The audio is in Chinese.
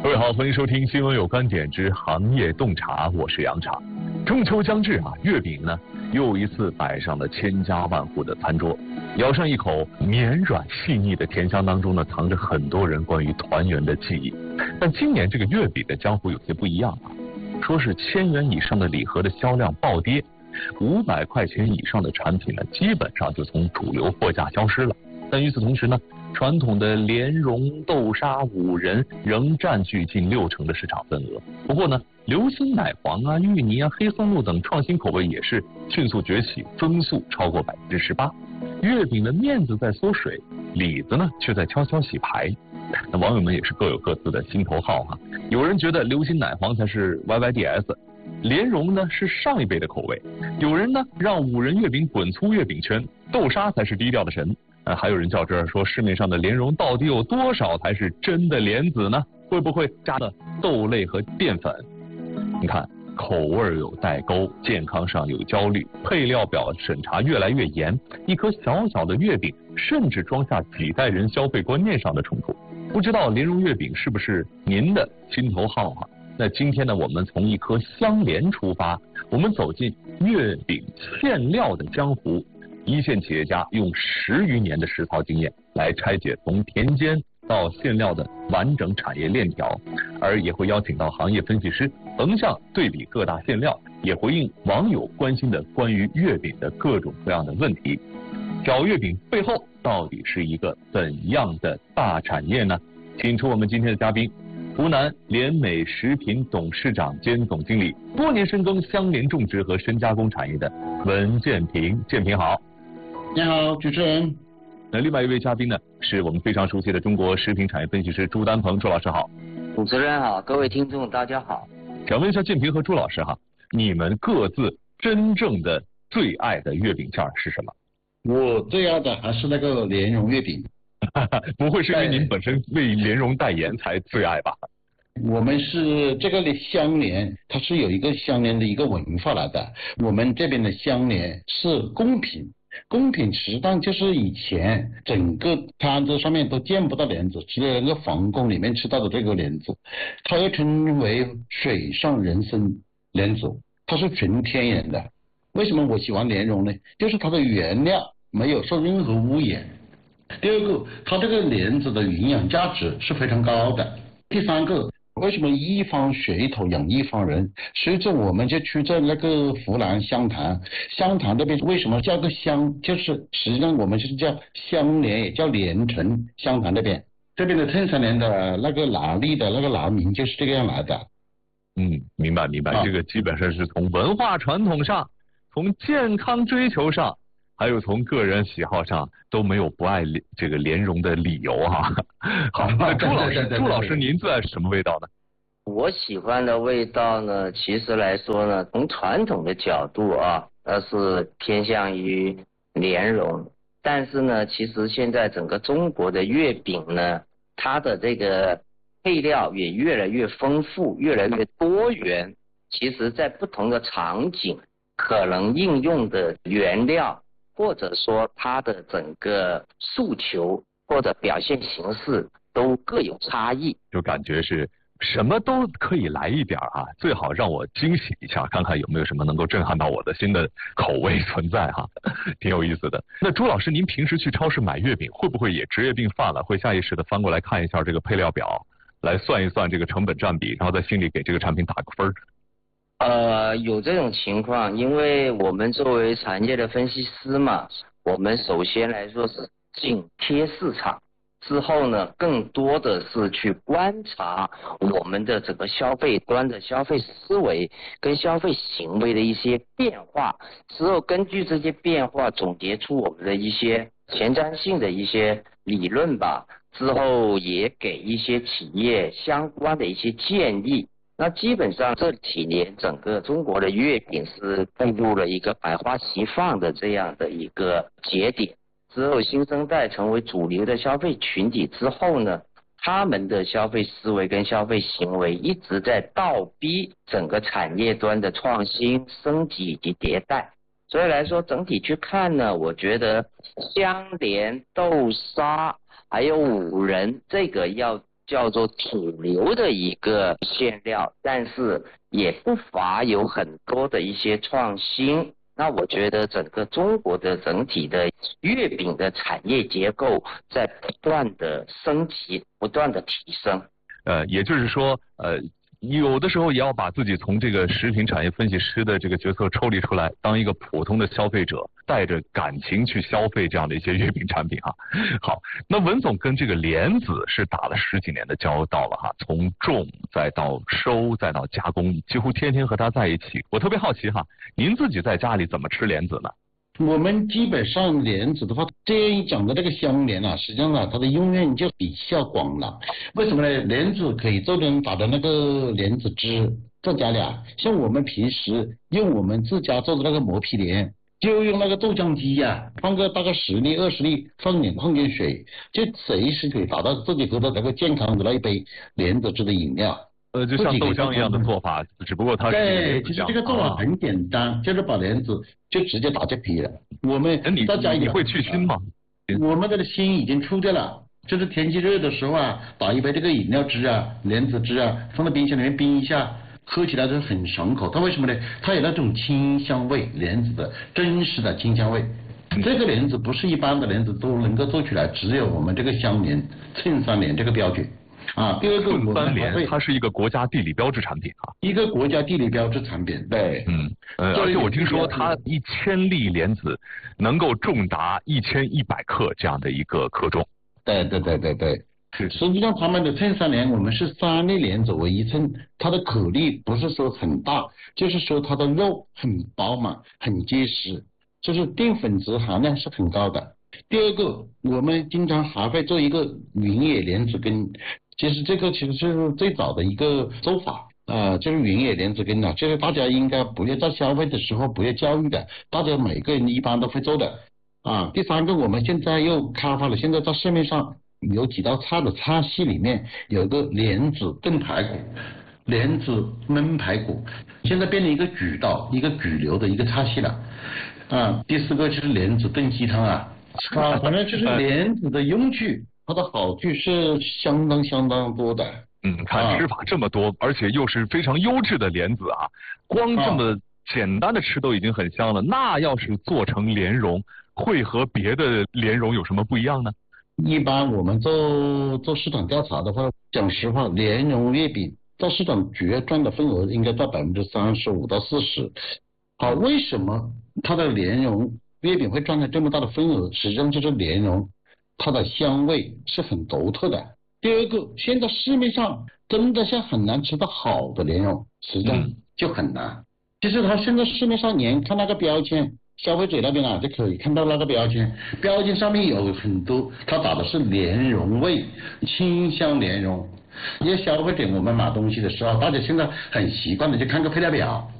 各位好，欢迎收听新闻有观点之行业洞察，我是杨茶。中秋将至啊，月饼呢又一次摆上了千家万户的餐桌。咬上一口绵软细腻的甜香当中呢，藏着很多人关于团圆的记忆。但今年这个月饼的江湖有些不一样啊，说是1000元以上的礼盒的销量暴跌，500块钱以上的产品呢，基本上就从主流货架消失了。但与此同时呢，传统的莲蓉、豆沙、五仁仍占据近60%的市场份额。不过呢，流心奶黄啊、芋泥啊、黑松露等创新口味也是迅速崛起，增速超过18%。月饼的面子在缩水，里子呢却在悄悄洗牌。那网友们也是各有各自的心头好啊。有人觉得流心奶黄才是 YYDS， 莲蓉呢是上一辈的口味。有人呢让五仁月饼滚出月饼圈，豆沙才是低调的神。还有人较真说，市面上的莲蓉到底有多少才是真的莲子呢？会不会加了豆类和淀粉？你看，口味有代沟，健康上有焦虑，配料表审查越来越严，一颗小小的月饼甚至装下几代人消费观念上的冲突。不知道莲蓉月饼是不是您的心头好啊？那今天呢，我们从一颗香莲出发，我们走进月饼馅料的江湖。一线企业家用10余年的实操经验来拆解从田间到馅料的完整产业链条，而也会邀请到行业分析师横向对比各大馅料，也回应网友关心的关于月饼的各种各样的问题。小月饼背后到底是一个怎样的大产业呢？请出我们今天的嘉宾，湖南联美食品董事长兼总经理，多年深耕香莲种植和深加工产业的文建平。建平好。 你好，主持人。 那另外一位嘉宾呢，是我们非常熟悉的中国食品产业分析师朱丹鹏。朱老师好。 主持人好，各位听众大家好。 想问一下建平和朱老师哈，你们各自真正的最爱的月饼馅是什么？ 我最爱的还是那个莲蓉月饼。 不会是因为您本身为莲蓉代言才最爱吧？ 我们是这个香莲，它是有一个香莲的一个文化来的。我们这边的香莲是贡品，贡品实际上就是以前整个摊子上面都见不到莲子，只有那个皇宫里面吃到的这个莲子，它又称为水上人参莲子，它是纯天然的。为什么我喜欢莲蓉呢？就是它的原料没有受任何污染。第二个，它这个莲子的营养价值是非常高的。第三个，为什么一方水土养一方人？随着我们就去在那个湖南湘潭那边，为什么叫个湘？就是实际上我们是叫香莲，也叫莲城。湘潭那边这边的特产莲的那个拿力的那个拿名就是这个样来的。 明白。这个基本上是从文化传统上，从健康追求上，还有从个人喜好上都没有不爱这个莲蓉的理由哈。好，那朱老师您最爱什么味道呢？ 我喜欢的味道呢，其实来说呢，从传统的角度啊，它是偏向于莲蓉。但是呢，其实现在整个中国的月饼呢，它的这个配料也越来越丰富，越来越多元。其实在不同的场景，可能应用的原料，或者说它的整个诉求或者表现形式都各有差异， 就感觉是什么都可以来一点啊，最好让我惊喜一下，看看有没有什么能够震撼到我的新的口味存在哈，挺有意思的。那朱老师，您平时去超市买月饼，会不会也职业病犯了，会下意识的翻过来看一下这个配料表，来算一算这个成本占比，然后在心里给这个产品打个分？ 有这种情况，因为我们作为产业的分析师嘛，我们首先来说是紧贴市场，之后呢，更多的是去观察我们的整个消费端的消费思维跟消费行为的一些变化，之后根据这些变化总结出我们的一些前瞻性的一些理论吧，之后也给一些企业相关的一些建议。那基本上这几年整个中国的月饼是步入了一个百花齐放的这样的一个节点，之后新生代成为主流的消费群体之后呢，他们的消费思维跟消费行为一直在倒逼整个产业端的创新升级以及迭代。所以来说整体去看呢，我觉得香莲、豆沙还有五仁这个要叫做主流的一个馅料，但是也不乏有很多的一些创新。那我觉得整个中国的整体的月饼的产业结构在不断的升级，不断的提升。 也就是说，有的时候也要把自己从这个食品产业分析师的这个角色抽离出来，当一个普通的消费者，带着感情去消费这样的一些月饼产品哈。好，那文总跟这个莲子是打了10几年的交道了哈，从种再到收再到加工，几乎天天和他在一起。我特别好奇哈，您自己在家里怎么吃莲子呢？ 我们基本上莲子的话，这样讲的这个香莲啊，实际上啊，它的用量就比较广了。为什么呢？莲子可以做成打的那个莲子汁，在家里啊，像我们平时用我们自家做的那个磨皮莲，就用那个豆浆机呀、放个大概10粒20粒，放点水，就随时可以打到自己喝的那个健康的那一杯莲子汁的饮料。 就像豆浆一样的做法，只不过它是对，其实这个做法很简单，就是把莲子就直接打这皮了。我们大家你会去腥吗？ 我们的腥已经出掉了，就是天气热的时候啊，打一杯这个饮料汁啊、莲子汁啊，放到冰箱里面冰一下，喝起来都很爽口。它为什么呢？它有那种清香味，莲子的真实的清香味。这个莲子不是一般的莲子都能够做出来，只有我们这个香莲、衬三莲这个标准。第二个衬三莲，它是一个国家地理标志产品啊， 一个国家地理标志产品。对， 而且我听说它1000粒莲子能够重达1100克这样的一个克重。 对。实际上他们的衬三莲，我们是3粒莲子为一称，它的颗粒不是说很大，就是说它的肉很饱满、很结实，就是淀粉质含量是很高的。第二个，我们经常还会做一个云野莲子羹。其实这个其实是最早的一个做法就是云野莲子羹啊，就是大家应该不要在消费的时候不要教育的，大家每个人一般都会做的第三个，我们现在又开发了，现在在市面上有几道菜的菜系里面有个莲子炖排骨、莲子焖排骨，现在变成一个主流的一个菜系了第四个就是莲子炖鸡汤反正就是莲子的用处，它的好处是相当多的。 看吃法这么多，而且又是非常优质的莲子啊，光这么简单的吃都已经很香了。那要是做成莲蓉，会和别的莲蓉有什么不一样呢？ 一般我们做市场调查的话，讲实话，莲蓉月饼在市场决赚的份额应该在35%到40%。好，为什么它的莲蓉月饼会赚了这么大的份额？实际上就是莲蓉它的香味是很独特的。第二个，现在市面上真的像很难吃到好的莲蓉，实际上就很难。其实它现在市面上连看那个标签，消费者那边就可以看到那个标签上面有很多，它打的是莲蓉味，清香莲蓉。因为消费者我们买东西的时候，大家现在很习惯的就看个配料表，